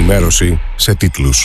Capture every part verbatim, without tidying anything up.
ενημέρωση σε τίτλους.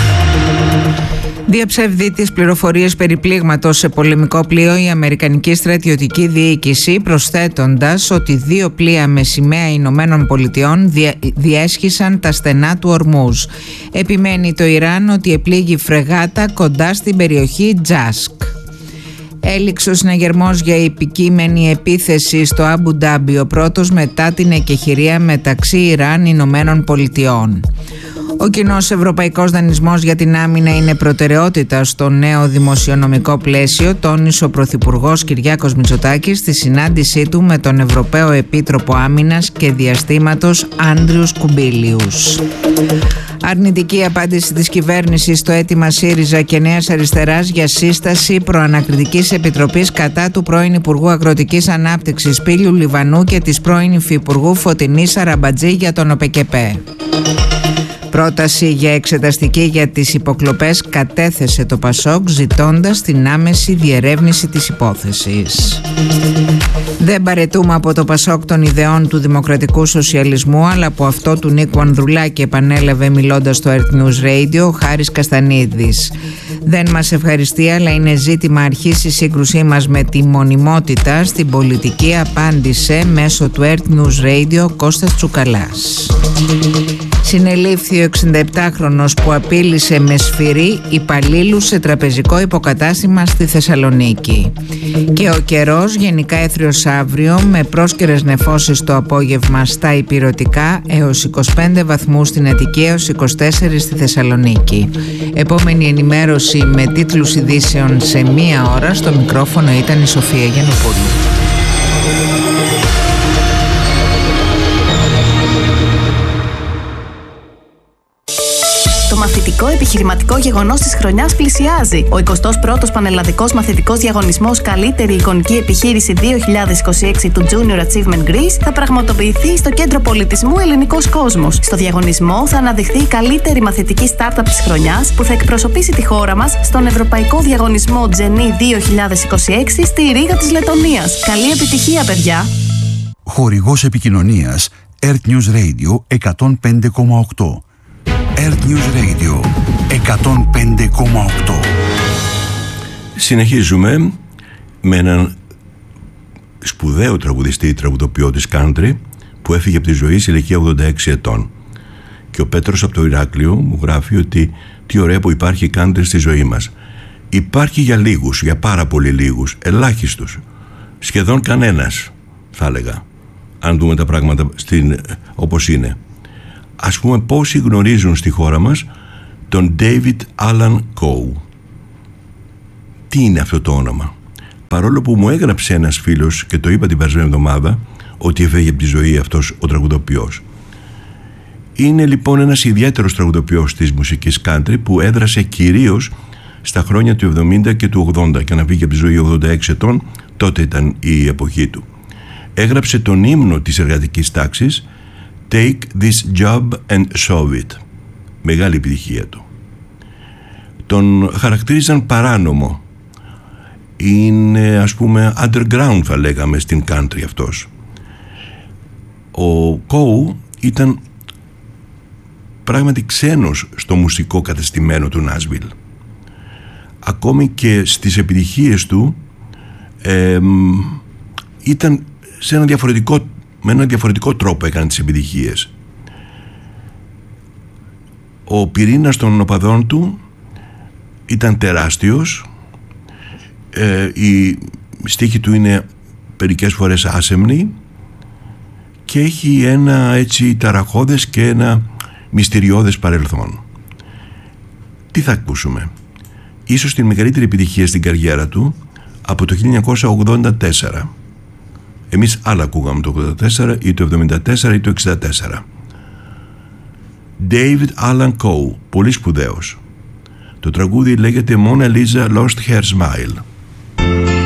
Διαψεύδει τις πληροφορίες περί πλήγματος σε πολεμικό πλοίο η Αμερικανική στρατιωτική διοίκηση, προσθέτοντας ότι δύο πλοία με σημαία Ηνωμένων Πολιτειών διέσχισαν τα στενά του Ορμούζ. Επιμένει το Ιράν ότι επλήγει φρεγάτα κοντά στην περιοχή Τζάσκ. Έληξε ο συναγερμός για επικείμενη επίθεση στο Αμπου Ντάμπι, ο πρώτος μετά την εκεχηρία μεταξύ Ιράν και Ηνωμένων Πολιτειών. Ο κοινός ευρωπαϊκός δανεισμός για την άμυνα είναι προτεραιότητα στο νέο δημοσιονομικό πλαίσιο, τόνισε ο Πρωθυπουργός Κυριάκος Μητσοτάκης στη συνάντησή του με τον Ευρωπαίο Επίτροπο Άμυνας και Διαστήματος Άντριους Κουμπίλιους. Αρνητική απάντηση της κυβέρνησης στο αίτημα ΣΥΡΙΖΑ και Νέας Αριστεράς για σύσταση προανακριτικής επιτροπής κατά του πρώην Υπουργού Αγροτικής Ανάπτυξης Πήλιου Λιβανού και της πρώην Υφυπουργού Φωτεινής Αραμπατζή για τον ΟΠΕΚΕΠΕ. Πρόταση για εξεταστική για τις υποκλοπές κατέθεσε το ΠΑΣΟΚ, ζητώντας την άμεση διερεύνηση της υπόθεσης. Δεν παραιτούμε από το ΠΑΣΟΚ των ιδεών του δημοκρατικού σοσιαλισμού, αλλά από αυτό του Νίκου Ανδρουλάκη, επανέλαβε μιλώντας στο Earth News Radio ο Χάρης Καστανίδης. Δεν μας ευχαριστεί, αλλά είναι ζήτημα αρχής η σύγκρουσή μας με τη μονιμότητα στην πολιτική, απάντησε μέσω του Earth News Radio ο Κώστας Τσουκαλάς. Συνελήφθη ο εξηνταεπτάχρονος που απείλησε με σφυρί υπαλλήλους σε τραπεζικό υποκατάστημα στη Θεσσαλονίκη. Και ο καιρός γενικά έθριος αύριο, με πρόσκαιρες νεφώσεις το απόγευμα στα ηπειρωτικά, έως είκοσι πέντε βαθμούς στην Αττική, έως είκοσι τέσσερα στη Θεσσαλονίκη. Επόμενη ενημέρωση με τίτλους ειδήσεων σε μία ώρα. Στο μικρόφωνο ήταν η Σοφία Γιαννοπούλου. Το μαθητικό επιχειρηματικό γεγονός της χρονιάς πλησιάζει. Ο εικοστός πρώτος Πανελλαδικός Μαθητικός Διαγωνισμός Καλύτερη Εικονική Επιχείρηση δύο χιλιάδες είκοσι έξι του Junior Achievement Greece θα πραγματοποιηθεί στο Κέντρο Πολιτισμού Ελληνικός Κόσμος. Στο διαγωνισμό θα αναδειχθεί η καλύτερη μαθητική startup της χρονιάς που θα εκπροσωπήσει τη χώρα μας στον Ευρωπαϊκό Διαγωνισμό Genie δύο χιλιάδες είκοσι έξι στη Ρήγα της Λετωνίας. Καλή επιτυχία, παιδιά! Χορηγός επικοινωνίας Earth News Radio εκατόν πέντε κόμμα οκτώ. Earth News Radio εκατόν πέντε κόμμα οκτώ. Συνεχίζουμε με έναν σπουδαίο τραγουδιστή, τραγουδοποιό της country, που έφυγε από τη ζωή σε ηλικία ογδόντα έξι ετών. Και ο Πέτρος από το Ηράκλειο μου γράφει ότι τι ωραία που υπάρχει country στη ζωή μας. Υπάρχει για λίγους, για πάρα πολύ λίγους, ελάχιστους, σχεδόν κανένας, θα έλεγα, αν δούμε τα πράγματα στην, όπως είναι. Ας πούμε πόσοι γνωρίζουν στη χώρα μας τον David Alan Coe. Τι είναι αυτό το όνομα? Παρόλο που μου έγραψε ένας φίλος και το είπα την περασμένη εβδομάδα ότι έφυγε από τη ζωή αυτός ο τραγουδοποιός. Είναι λοιπόν ένας ιδιαίτερος τραγουδοποιός της μουσικής country που έδρασε κυρίως στα χρόνια του εβδομήντα και του ογδόντα, και να βγήκε από τη ζωή ογδόντα έξι ετών, τότε ήταν η εποχή του. Έγραψε τον ύμνο της εργατικής τάξης Take this job and solve it. Μεγάλη επιτυχία του. Τον χαρακτήριζαν παράνομο. Είναι, ας πούμε, underground θα λέγαμε στην country αυτός. Ο Coe ήταν πράγματι ξένος στο μουσικό κατεστημένο του Νάσβιλ. Ακόμη και στις επιτυχίες του ε, ήταν σε ένα διαφορετικό με έναν διαφορετικό τρόπο έκανε τις επιτυχίες. Ο πυρήνας των οπαδών του ήταν τεράστιος, ε, η στίχη του είναι μερικές φορές άσεμνη και έχει ένα έτσι ταραχώδες και ένα μυστηριώδες παρελθόν. Τι θα ακούσουμε? Ίσως την μεγαλύτερη επιτυχία στην καριέρα του από το χίλια εννιακόσια ογδόντα τέσσερα. Εμείς άλλα ακούγαμε το ογδόντα τέσσερα ή το εβδομήντα τέσσερα ή το εξήντα τέσσερα. David Alan Coe, πολύ σπουδαίος. Το τραγούδι λέγεται Mona Lisa Lost Her Smile.